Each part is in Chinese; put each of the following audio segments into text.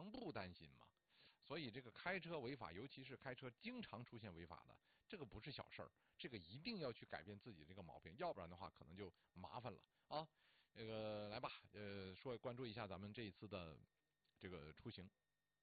能不担心吗？所以这个开车违法，尤其是开车经常出现违法的，这个不是小事儿，这个一定要去改变自己这个毛病，要不然的话可能就麻烦了啊。这个来吧，关注一下咱们这一次的这个出行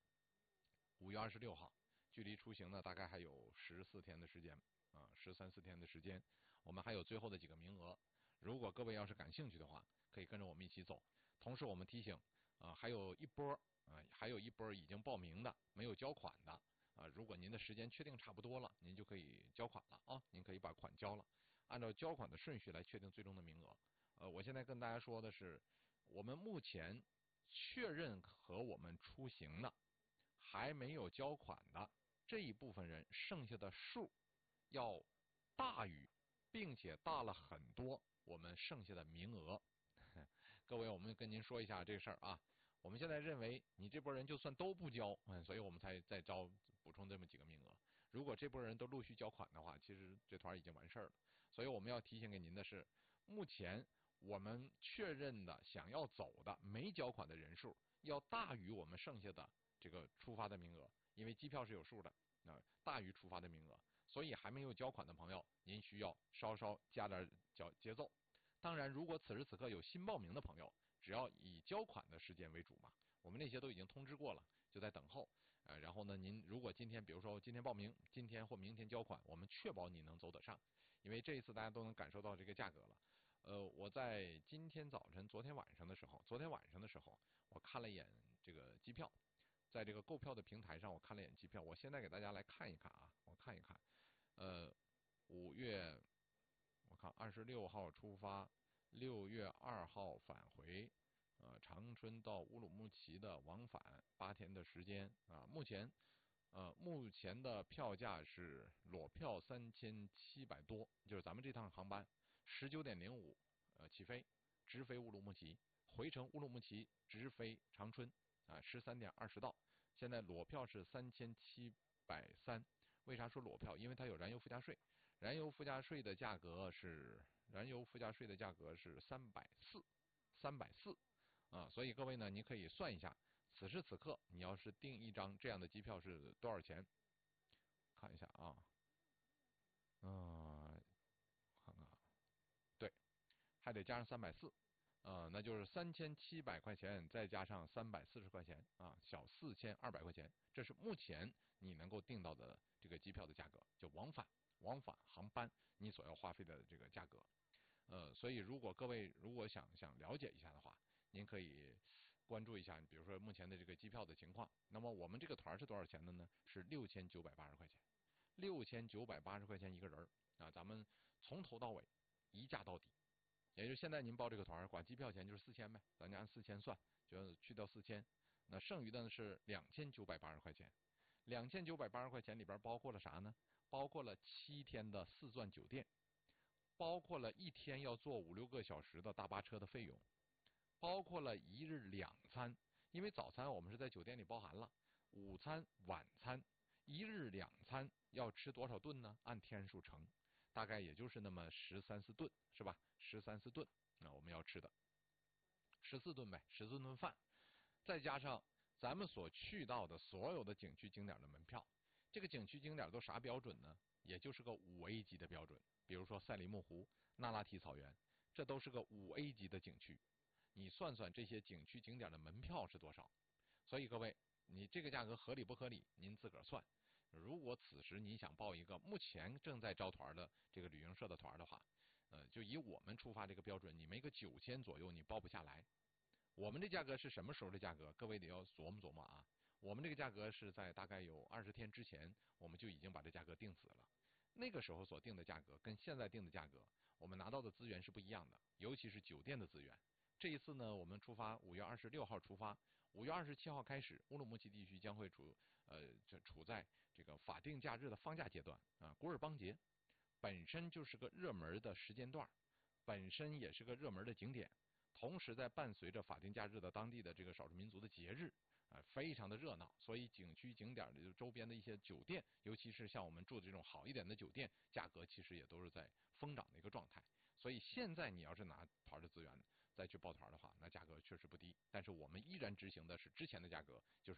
，5月26号，距离出行呢大概还有14天的时间啊，13、14天的时间，我们还有最后的几个名额。如果各位要是感兴趣的话，可以跟着我们一起走。同时我们提醒还有一波已经报名的没有交款的如果您的时间确定差不多了，您就可以交款了啊，您可以把款交了，按照交款的顺序来确定最终的名额。我现在跟大家说的是，我们目前确认和我们出行的还没有交款的这一部分人，剩下的数要大于，并且大了很多我们剩下的名额。各位，我们跟您说一下这个事儿啊。我们现在认为你这波人就算都不交，所以我们才再补充这么几个名额。如果这波人都陆续交款的话，其实这团已经完事儿了。所以我们要提醒给您的是，目前我们确认的想要走的没交款的人数要大于我们剩下的这个出发的名额，因为机票是有数的，大于出发的名额。所以还没有交款的朋友，您需要稍稍加点节奏。当然，如果此时此刻有新报名的朋友，只要以交款的时间为主嘛，我们那些都已经通知过了，就在等候。然后呢，您如果今天，比如说今天报名，今天或明天交款，我们确保你能走得上，因为这一次大家都能感受到这个价格了。我在昨天晚上的时候，我看了一眼这个机票，在这个购票的平台上，我看了一眼机票，我现在给大家来看一看啊，我看一看，5月。我看26号出发，6月2号返回，长春到乌鲁木齐的往返8天的时间啊。目前的票价是裸票3700多，就是咱们这趟航班19点05起飞，直飞乌鲁木齐，回程乌鲁木齐直飞长春13点20到。现在裸票是3730。为啥说裸票？因为它有燃油附加税，燃油附加税的价格是340所以各位呢，你可以算一下，此时此刻你要是订一张这样的机票是多少钱？看一下啊，看看，对，还得加上340，那就是3700块钱，再加上340块钱小4200块钱，这是目前你能够订到的这个机票的价格，就往返航班你所要花费的这个价格。所以如果各位想了解一下的话，您可以关注一下，比如说目前的这个机票的情况。那么我们这个团是多少钱的呢？是6980块钱，6980块钱一个人咱们从头到尾一价到底。也就是现在您报这个团，管机票钱就是4000呗，咱家按4000算，就去掉4000，那剩余的呢是2980块钱。2980块钱里边包括了啥呢？包括了7天的4钻酒店，包括了1天要坐5、6个小时的大巴车的费用，包括了1日2餐，因为早餐我们是在酒店里包含了，午餐、晚餐，1日2餐要吃多少顿呢？按天数乘，大概也就是那么13、14顿，是吧？13、14顿，我们要吃的14顿呗，14顿饭，再加上咱们所去到的所有的景区景点的门票，这个景区景点都啥标准呢？也就是个5A 级的标准。比如说赛里木湖、那拉提草原，这都是个5A 级的景区。你算算这些景区景点的门票是多少？所以各位，你这个价格合理不合理？您自个儿算。如果此时你想报一个目前正在招团的这个旅行社的团的话，就以我们出发这个标准，你没个9000左右，你报不下来。我们这价格是什么时候的价格？各位得要琢磨琢磨啊。我们这个价格是在大概有20天之前，我们就已经把这价格定死了。那个时候所定的价格跟现在定的价格，我们拿到的资源是不一样的，尤其是酒店的资源。这一次呢，我们出发5月26号出发，5月27号开始，乌鲁木齐地区将会处在这个法定假日的放假阶段古尔邦节本身就是个热门的时间段，本身也是个热门的景点，同时在伴随着法定假日的当地的这个少数民族的节日。非常的热闹，所以景区景点的周边的一些酒店，尤其是像我们住的这种好一点的酒店，价格其实也都是在疯涨的一个状态。所以现在你要是拿团的资源再去报团的话，那价格确实不低。但是我们依然执行的是之前的价格，就是